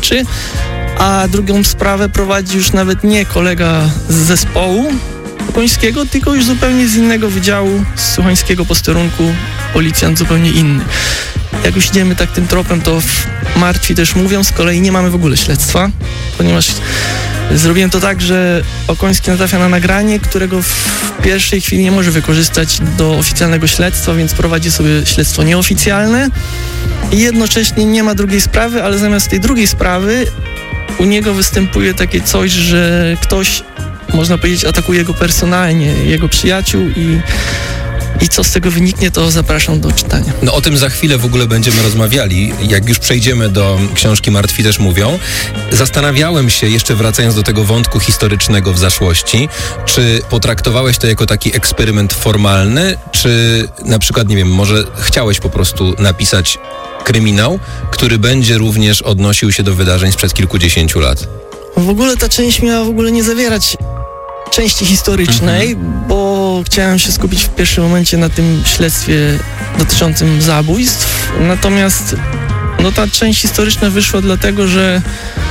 śledczy, a drugą sprawę prowadzi już nawet nie kolega z zespołu Okońskiego, tylko już zupełnie z innego wydziału, z słuchańskiego posterunku, policjant zupełnie inny. Jak już idziemy tak tym tropem, to martwi też mówią, z kolei nie mamy w ogóle śledztwa, ponieważ zrobiłem to tak, że Okoński natrafia na nagranie, którego w pierwszej chwili nie może wykorzystać do oficjalnego śledztwa, więc prowadzi sobie śledztwo nieoficjalne i jednocześnie nie ma drugiej sprawy, ale zamiast tej drugiej sprawy u niego występuje takie coś, że ktoś, można powiedzieć, atakuje go personalnie, jego przyjaciół i co z tego wyniknie, to zapraszam do czytania. No o tym za chwilę w ogóle będziemy rozmawiali, jak już przejdziemy do książki Martwi też mówią. Zastanawiałem się, jeszcze wracając do tego wątku historycznego w zaszłości, czy potraktowałeś to jako taki eksperyment formalny, czy na przykład, nie wiem, może chciałeś po prostu napisać kryminał, który będzie również odnosił się do wydarzeń sprzed kilkudziesięciu lat? W ogóle ta część miała w ogóle nie zawierać części historycznej, bo chciałem się skupić w pierwszym momencie na tym śledztwie dotyczącym zabójstw. Natomiast ta część historyczna wyszła dlatego, że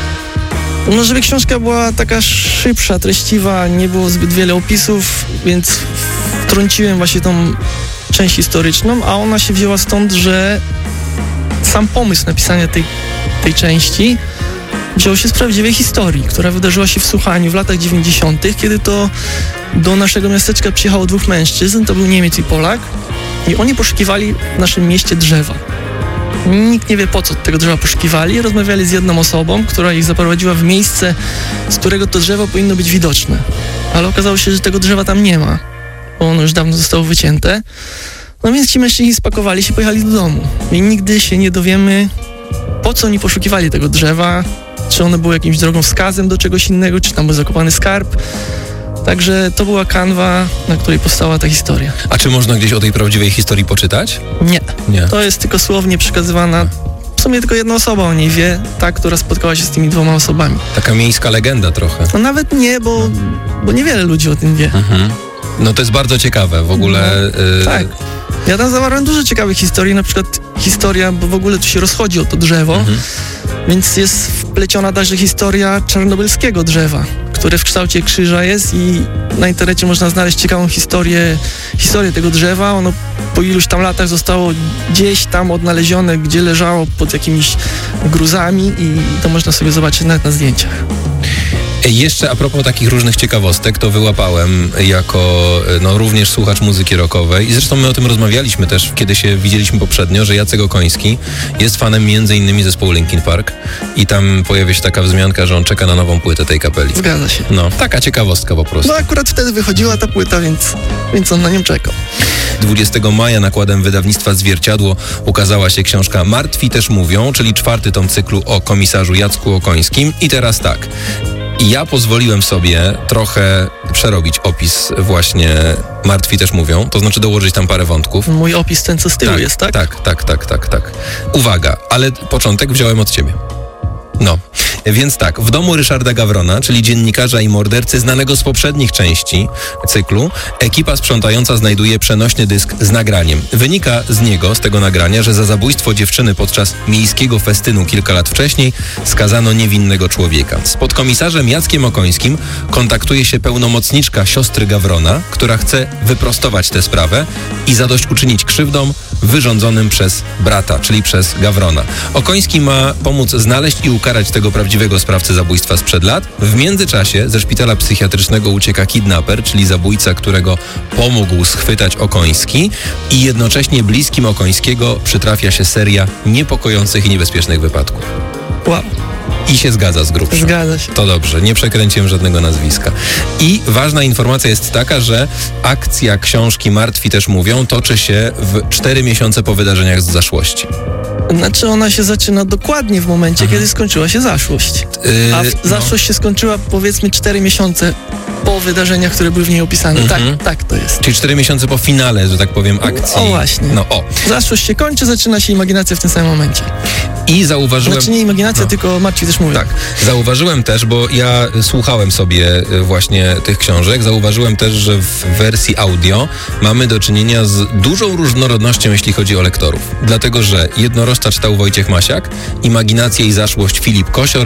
żeby książka była taka szybsza, treściwa, nie było zbyt wiele opisów, więc wtrąciłem właśnie tą część historyczną, a ona się wzięła stąd, że sam pomysł napisania tej części wziął się z prawdziwej historii, która wydarzyła się w Słuchaniu w latach 90., kiedy to do naszego miasteczka przyjechało dwóch mężczyzn, to był Niemiec i Polak, i oni poszukiwali w naszym mieście drzewa. Nikt nie wie, po co tego drzewa poszukiwali. Rozmawiali z jedną osobą, która ich zaprowadziła w miejsce, z którego to drzewo powinno być widoczne. Ale okazało się, że tego drzewa tam nie ma, bo ono już dawno zostało wycięte. No więc ci mężczyźni spakowali się, pojechali do domu. I nigdy się nie dowiemy, po co oni poszukiwali tego drzewa, czy one były jakimś drogowskazem do czegoś innego, czy tam był zakopany skarb. Także to była kanwa, na której powstała ta historia. A czy można gdzieś o tej prawdziwej historii poczytać? Nie. To jest tylko słownie przekazywana. W sumie tylko jedna osoba o niej wie, ta, która spotkała się z tymi dwoma osobami. Taka miejska legenda trochę. No nawet nie, bo niewiele ludzi o tym wie. No to jest bardzo ciekawe w ogóle. Tak. Ja tam zawarłem dużo ciekawych historii, na przykład historia, bo w ogóle tu się rozchodzi o to drzewo, więc jest wpleciona także historia czarnobylskiego drzewa, które w kształcie krzyża jest i na internecie można znaleźć ciekawą historię tego drzewa. Ono po iluś tam latach zostało gdzieś tam odnalezione, gdzie leżało pod jakimiś gruzami i to można sobie zobaczyć nawet na zdjęciach. Jeszcze a propos takich różnych ciekawostek, to wyłapałem jako również słuchacz muzyki rockowej i zresztą my o tym rozmawialiśmy też, kiedy się widzieliśmy poprzednio, że Jacek Okoński jest fanem m.in. zespołu Linkin Park i tam pojawia się taka wzmianka, że on czeka na nową płytę tej kapeli. Zgadza się. No, taka ciekawostka po prostu. No akurat wtedy wychodziła ta płyta, więc on na nią czekał. 20 maja nakładem wydawnictwa Zwierciadło ukazała się książka Martwi też mówią, czyli 4. tom cyklu o komisarzu Jacku Okońskim. I teraz tak, ja pozwoliłem sobie trochę przerobić opis właśnie Martwi też mówią, to znaczy dołożyć tam parę wątków. Mój opis ten, co z tyłu jest, tak? Tak. Uwaga, ale początek wziąłem od ciebie. No, więc tak, w domu Ryszarda Gawrona, czyli dziennikarza i mordercy znanego z poprzednich części cyklu, ekipa sprzątająca znajduje przenośny dysk z nagraniem. Wynika z tego nagrania, że za zabójstwo dziewczyny podczas miejskiego festynu kilka lat wcześniej skazano niewinnego człowieka. Z podkomisarzem Jackiem Okońskim kontaktuje się pełnomocniczka siostry Gawrona, która chce wyprostować tę sprawę i zadośćuczynić krzywdom wyrządzonym przez brata, czyli przez Gawrona. Okoński ma pomóc znaleźć i ukarać tego prawdziwego sprawcę zabójstwa sprzed lat. W międzyczasie ze szpitala psychiatrycznego ucieka kidnaper, czyli zabójca, którego pomógł schwytać Okoński, i jednocześnie bliskim Okońskiego przytrafia się seria niepokojących i niebezpiecznych wypadków. Wow. I się zgadza z grubsza. Zgadza się. To dobrze, nie przekręciłem żadnego nazwiska. I ważna informacja jest taka, że akcja książki Martwi też mówią toczy się w 4 miesiące po wydarzeniach z zaszłości. Znaczy ona się zaczyna dokładnie w momencie, kiedy skończyła się zaszłość. A zaszłość się skończyła powiedzmy 4 miesiące po wydarzeniach, które były w niej opisane. Tak to jest. Czyli 4 miesiące po finale, że tak powiem, akcji. O właśnie. Zaszłość się kończy, zaczyna się imaginacja w tym samym momencie. I zauważyłem... Znaczy nie imaginacja, tylko Martwi też mówią. Tak. Zauważyłem też, bo ja słuchałem sobie właśnie tych książek, zauważyłem też, że w wersji audio mamy do czynienia z dużą różnorodnością, jeśli chodzi o lektorów. Dlatego, że Jednorożca czytał Wojciech Masiak, Imaginację i zaszłość Filip Kosior,